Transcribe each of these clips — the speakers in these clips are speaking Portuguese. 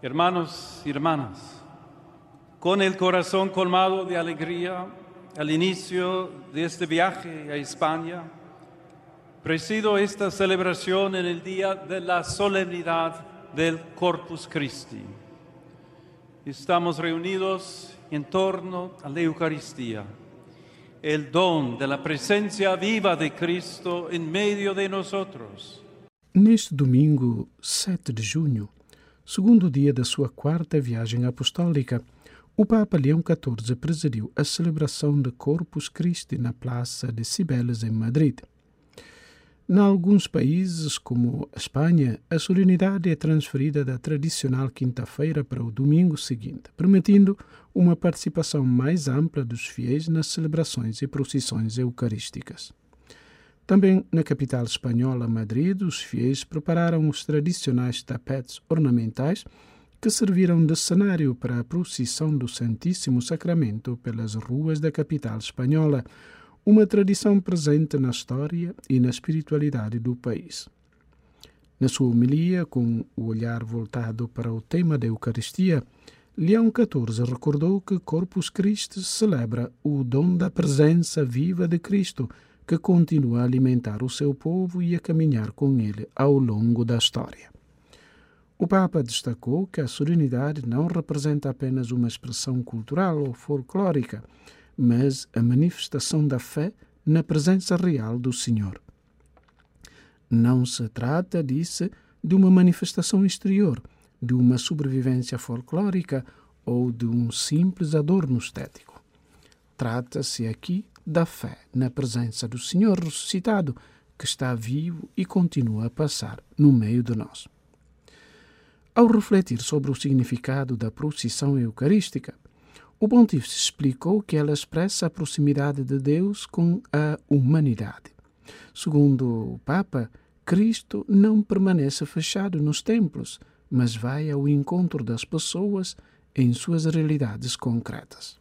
Hermanos y hermanas, con el corazón colmado de alegría al inicio de este viaje a España, presido esta celebración en el día de la solemnidad del Corpus Christi. Estamos reunidos en torno a la Eucaristía, el don de la presencia viva de Cristo en medio de nosotros. Neste domingo, 7 de junho, segundo dia da sua quarta viagem apostólica, o Papa Leão XIV presidiu a celebração de Corpus Christi na Praça de Cibeles, em Madrid. Em alguns países, como a Espanha, a solenidade é transferida da tradicional quinta-feira para o domingo seguinte, permitindo uma participação mais ampla dos fiéis nas celebrações e procissões eucarísticas. Também na capital espanhola, Madrid, os fiéis prepararam os tradicionais tapetes ornamentais que serviram de cenário para a procissão do Santíssimo Sacramento pelas ruas da capital espanhola, uma tradição presente na história e na espiritualidade do país. Na sua homilia, com o olhar voltado para o tema da Eucaristia, Leão XIV recordou que Corpus Christi celebra o dom da presença viva de Cristo, que continua a alimentar o seu povo e a caminhar com ele ao longo da história. O Papa destacou que a solenidade não representa apenas uma expressão cultural ou folclórica, mas a manifestação da fé na presença real do Senhor. Não se trata, disse, de uma manifestação exterior, de uma sobrevivência folclórica ou de um simples adorno estético. Trata-se aqui da fé na presença do Senhor ressuscitado, que está vivo e continua a passar no meio de nós. Ao refletir sobre o significado da procissão eucarística, o Pontífice explicou que ela expressa a proximidade de Deus com a humanidade. Segundo o Papa, Cristo não permanece fechado nos templos, mas vai ao encontro das pessoas em suas realidades concretas.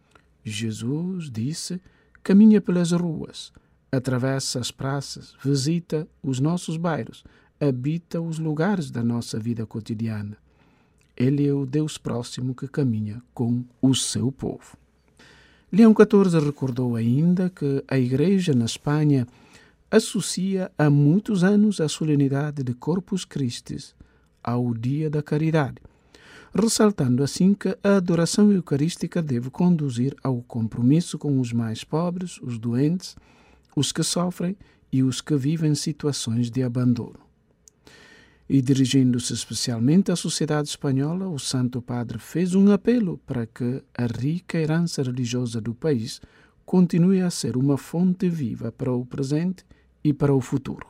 Jesus, disse, caminha pelas ruas, atravessa as praças, visita os nossos bairros, habita os lugares da nossa vida cotidiana. Ele é o Deus próximo que caminha com o seu povo. Leão XIV recordou ainda que a Igreja na Espanha associa há muitos anos a solenidade de Corpus Christi ao Dia da Caridade, ressaltando assim que a adoração eucarística deve conduzir ao compromisso com os mais pobres, os doentes, os que sofrem e os que vivem situações de abandono. E dirigindo-se especialmente à sociedade espanhola, o Santo Padre fez um apelo para que a rica herança religiosa do país continue a ser uma fonte viva para o presente e para o futuro.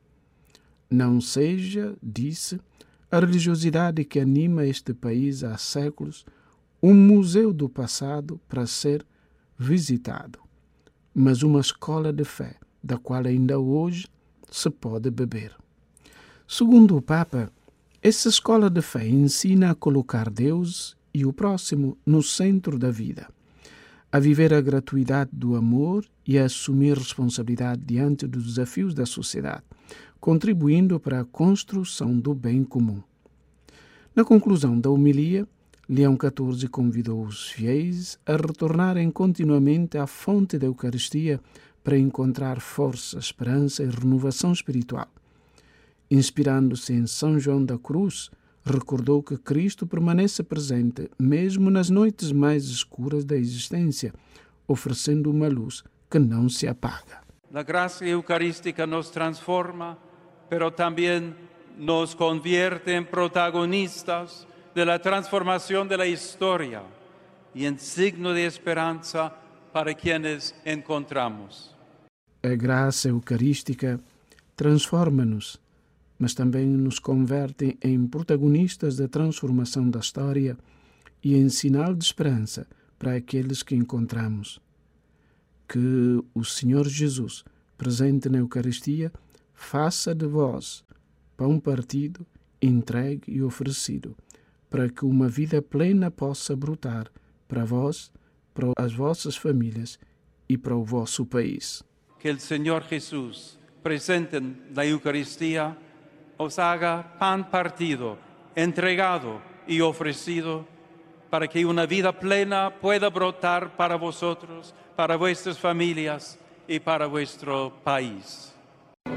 Não seja, disse, a religiosidade que anima este país há séculos um museu do passado para ser visitado, mas uma escola de fé da qual ainda hoje se pode beber. Segundo o Papa, essa escola de fé ensina a colocar Deus e o próximo no centro da vida, a viver a gratuidade do amor e a assumir responsabilidade diante dos desafios da sociedade, contribuindo para a construção do bem comum. Na conclusão da homilia, Leão XIV convidou os fiéis a retornarem continuamente à fonte da Eucaristia para encontrar força, esperança e renovação espiritual. Inspirando-se em São João da Cruz, recordou que Cristo permanece presente mesmo nas noites mais escuras da existência, oferecendo uma luz que não se apaga. La gracia eucarística nos transforma, pero también nos convierte en protagonistas de la transformación de la historia y en signo de esperanza para quienes encontramos. A graça eucarística transforma-nos, mas também nos converte em protagonistas da transformação da história e em sinal de esperança para aqueles que encontramos. Que o Senhor Jesus, presente na Eucaristia, faça de vós pão partido, entregue e oferecido, para que uma vida plena possa brotar para vós, para as vossas famílias e para o vosso país. Que el Señor Jesús, presente en la Eucaristía, os haga pan partido, entregado y ofrecido para que una vida plena pueda brotar para vosotros, para vuestras familias y para vuestro país.